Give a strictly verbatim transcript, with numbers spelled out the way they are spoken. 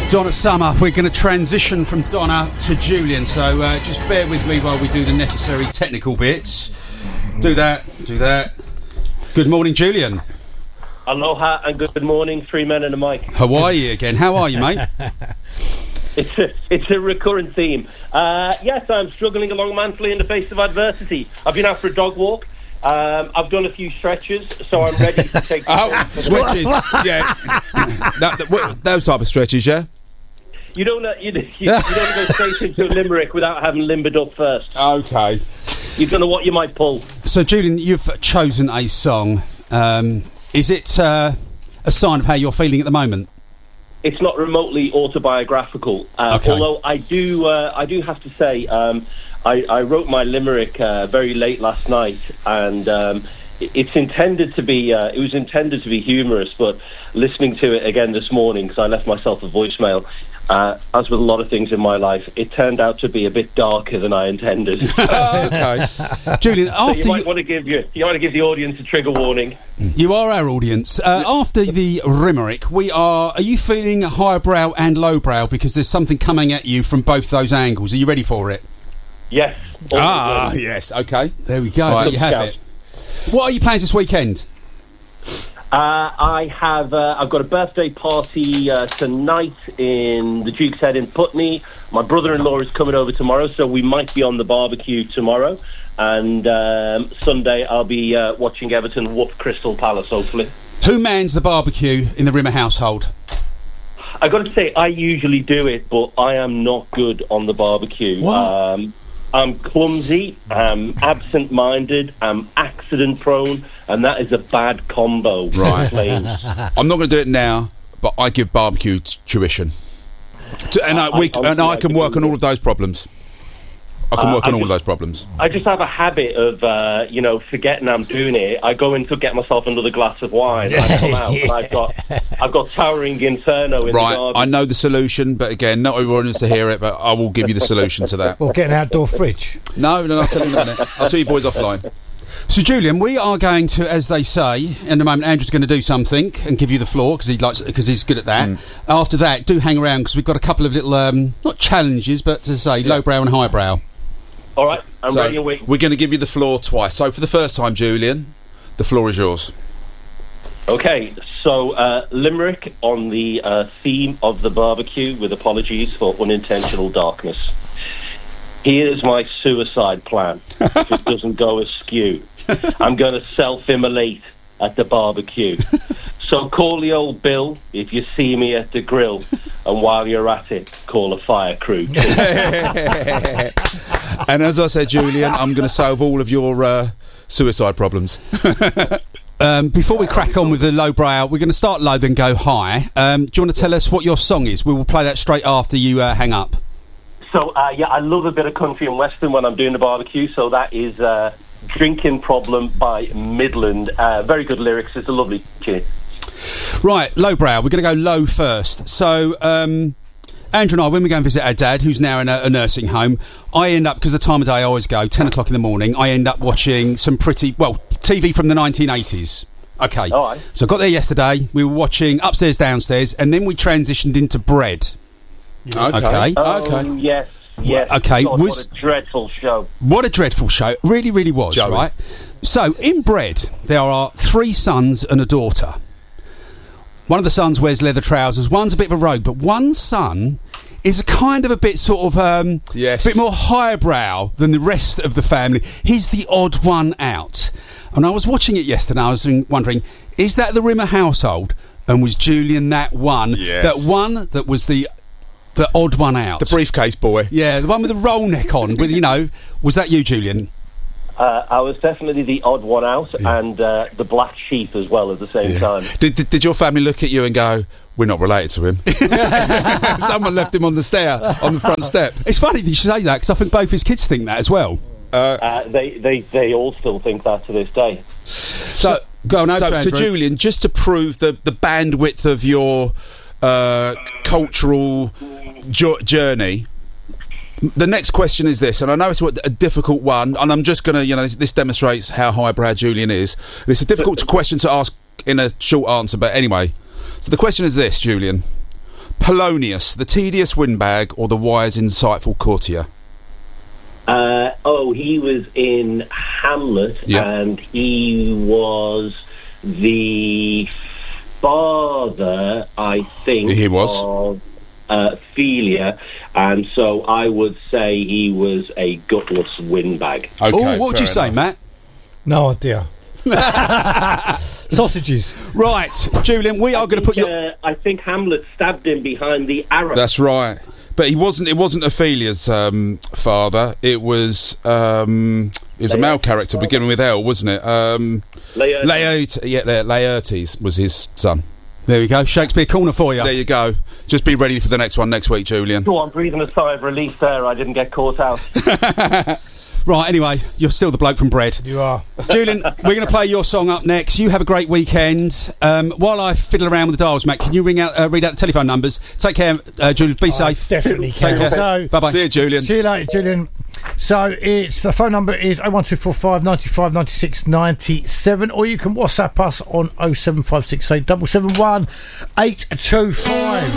Donna Summer. We're going to transition from Donna to Julian, so uh, just bear with me while we do the necessary technical bits. Do that, do that. Good morning, Julian. Aloha and good morning, three men and a mic. How are you again? How are you, mate? It's a, it's a recurrent theme. Uh, yes, I'm struggling along manfully in the face of adversity. I've been out for a dog walk. Um, I've done a few stretches, so I'm ready to take... Oh, stretches, yeah. that, that, what, those type of stretches, yeah? You don't, uh, you, you, you don't go straight into a limerick without having limbered up first. Okay. You don't know what you might pull. So, Julian, you've chosen a song. Um, is it uh, a sign of how you're feeling at the moment? It's not remotely autobiographical. Uh, Okay. Although I do, uh, I do have to say... Um, I, I wrote my limerick uh, very late last night, and um, it's intended to be. Uh, it was intended to be humorous, but listening to it again this morning, because I left myself a voicemail. Uh, as with a lot of things in my life, it turned out to be a bit darker than I intended. Okay. Julian, So after you might you, want to give you, you want to give the audience a trigger warning. you are our audience, uh, after the limerick, we are. Are you feeling highbrow and lowbrow? Because there's something coming at you from both those angles. Are you ready for it? Yes. Ah, yes, okay. There we go. Right. There you have Scout. it. What are your plans this weekend? Uh, I have. Uh, I've got a birthday party uh, tonight in the Duke's Head in Putney. My brother-in-law is coming over tomorrow, so we might be on the barbecue tomorrow. And um, Sunday, I'll be uh, watching Everton whoop Crystal Palace. Hopefully. Who mans the barbecue in the Rimmer household? I got to say, I usually do it, but I am not good on the barbecue. What? Um, I'm clumsy, I'm absent-minded, I'm accident-prone, and that is a bad combo. Right. Plain. I'm not going to do it now, but I give barbecue t- tuition. To, and I, I- we, I- and I I can could work do on all that. of those problems. I can Uh, work I on all just- of those problems. I just have a habit of, uh, you know, forgetting I'm doing it. I go in to get myself another glass of wine. I come out and I've got, I've got towering inferno in the Right, garden. I know the solution, but again, not everyone wants to hear it, but I will give you the solution to that. Or get an outdoor fridge. No, no, I'll tell you in a minute. I'll tell you boys offline. So, Julian, we are going to, as they say, in a moment, Andrew's going to do something and give you the floor because he likes, because he's good at that. Mm. After that, do hang around because we've got a couple of little, um, not challenges, but to say, lowbrow and highbrow. All right, I'm So, ready and waiting. we're going to give you the floor twice. So for the first time, Julian, the floor is yours. Okay, so uh, limerick on the uh, theme of the barbecue, with apologies for unintentional darkness. Here's my suicide plan. If it doesn't go askew, I'm going to self-immolate at the barbecue. So call the old Bill if you see me at the grill, and while you're at it, call a fire crew. And as I said, Julian, I'm going to solve all of your uh, suicide problems. Um, before we crack on with the lowbrow, we're going to start low, then go high. Um, do you want to tell us what your song is? We will play that straight after you uh, hang up. So, uh, yeah, I love a bit of country and western when I'm doing the barbecue, so that is uh, Drinking Problem by Midland. Uh, very good lyrics. It's a lovely tune. Right, lowbrow. We're going to go low first. So, um, Andrew and I, when we go and visit our dad, who's now in a, a nursing home, I end up, because the time of day I always go, ten o'clock in the morning, I end up watching some pretty, well, T V from the nineteen eighties. Okay. All right. So I got there yesterday, we were watching Upstairs, Downstairs, and then we transitioned into Bread. Okay. Oh, Okay. yes, yes. Okay, God, was- what a dreadful show. What a dreadful show. It really, really was, Joey. right? So, in Bread, there are three sons and a daughter. One of the sons wears leather trousers. One's a bit of a rogue, but one son is a kind of a bit sort of um, Yes. bit more highbrow than the rest of the family. He's the odd one out. And I was watching it yesterday, I was wondering, is that the Rimmer household? And was Julian that one? Yes. That one that was the the odd one out? The briefcase boy. Yeah, the one with the roll neck on. With, you know, was that you, Julian? Uh, I was definitely the odd one out, and uh, the black sheep as well at the same time. Did, did did your family look at you and go, "We're not related to him"? Someone left him on the stair, on the front step. It's funny that you should say that because I think both his kids think that as well. Uh, they, they, they all still think that to this day. So, go on, So Andrew. to Julian, just to prove the the bandwidth of your uh, cultural jo- journey. The next question is this, and I know it's a difficult one, and I'm just going to, you know, this, this demonstrates how highbrow Julian is. It's a difficult question to ask in a short answer, but anyway. So the question is this, Julian. Polonius, the tedious windbag or the wise, insightful courtier? Uh, oh, he was in Hamlet, Yeah. and he was the father, I think, He was. of uh, Ophelia, and so I would say he was a gutless windbag. Okay, Oh, what would fair you say, enough. Matt? No idea. Sausages. Right, Julian, we are going to put think, your... uh, I think Hamlet stabbed him behind the arrow. That's right. But he wasn't. It wasn't Ophelia's um, father. It was. Um, it was a male character beginning with L, wasn't it? Um, Laertes. Laertes. Yeah, La- Laertes was his son. There we go, Shakespeare Corner for you. There you go. Just be ready for the next one next week, Julian. Oh, I'm breathing a sigh of relief there. I didn't get caught out. Right, anyway, you're still the bloke from Bread. You are. Julian, we're going to play your song up next. You have a great weekend. Um, while I fiddle around with the dials, Matt, can you ring out, uh, read out the telephone numbers? Take care, uh, Julian. Be I safe. definitely Take can. care. So, Bye-bye. See you, Julian. see you later, Julian. So it's the phone number is oh one two four five ninety-five ninety-six ninety-seven, or you can WhatsApp us on oh seven five six eight seven seven one eight two five.